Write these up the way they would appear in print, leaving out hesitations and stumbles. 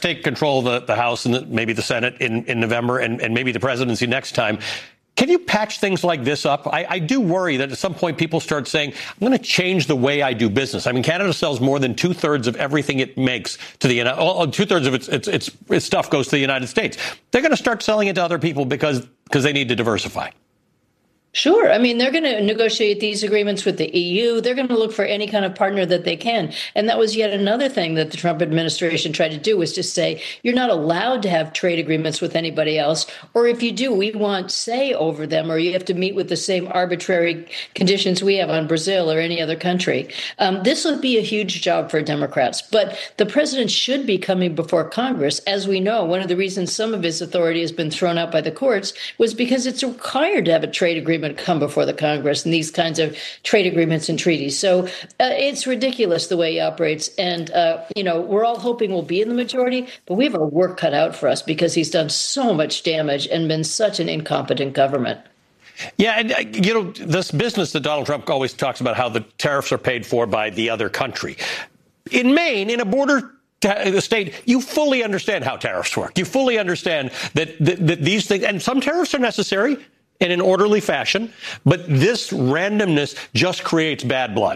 take control of the House and maybe the Senate in November and maybe the presidency next time. Can you patch things like this up? I do worry that at some point people start saying, I'm going to change the way I do business. I mean, Canada sells more than 2/3 of everything it makes to the 2/3 of its stuff goes to the United States. They're going to start selling it to other people because they need to diversify. Sure. I mean, they're going to negotiate these agreements with the EU. They're going to look for any kind of partner that they can. And that was yet another thing that the Trump administration tried to do, was to say, you're not allowed to have trade agreements with anybody else. Or if you do, we want say over them, or you have to meet with the same arbitrary conditions we have on Brazil or any other country. This would be a huge job for Democrats. But the president should be coming before Congress. As we know, one of the reasons some of his authority has been thrown out by the courts was because it's required to have a trade agreement come before the Congress and these kinds of trade agreements and treaties. So it's ridiculous the way he operates. And, we're all hoping we'll be in the majority, but we have our work cut out for us because he's done so much damage and been such an incompetent government. Yeah, and, this business that Donald Trump always talks about, how the tariffs are paid for by the other country. In Maine, in a border state, you fully understand how tariffs work. You fully understand that these things, and some tariffs are necessary in an orderly fashion, but this randomness just creates bad blood.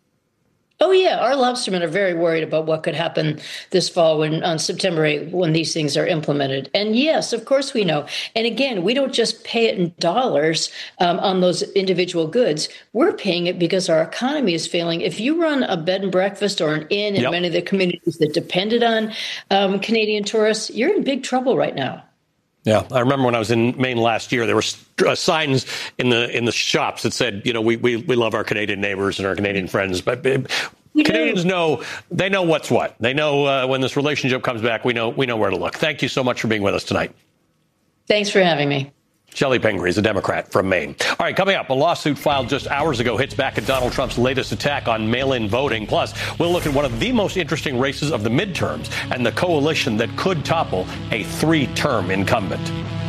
Oh, yeah. Our lobstermen are very worried about what could happen this fall on September 8th, when these things are implemented. And yes, of course we know. And again, we don't just pay it in dollars on those individual goods. We're paying it because our economy is failing. If you run a bed and breakfast or an inn in many of the communities that depended on Canadian tourists, you're in big trouble right now. Yeah, I remember when I was in Maine last year, there were signs in the shops that said, we love our Canadian neighbors and our Canadian friends. But Canadians know what's what. They know when this relationship comes back, we know where to look. Thank you so much for being with us tonight. Thanks for having me. Shelley Pingree is a Democrat from Maine. All right, coming up, a lawsuit filed just hours ago hits back at Donald Trump's latest attack on mail-in voting. Plus, we'll look at one of the most interesting races of the midterms and the coalition that could topple a 3-term incumbent.